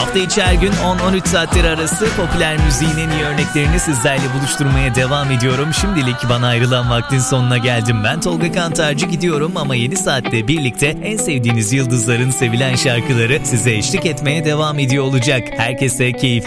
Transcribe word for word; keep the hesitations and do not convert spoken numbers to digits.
Hafta içi her gün on on üç saatleri arası popüler müziğin en iyi örneklerini sizlerle buluşturmaya devam ediyorum. Şimdilik bana ayrılan vaktin sonuna geldim. Ben Tolga Kantarcı gidiyorum ama yeni saatte birlikte en sevdiğiniz yıldızların sevilen şarkıları size eşlik etmeye devam ediyor olacak. Herkese keyifli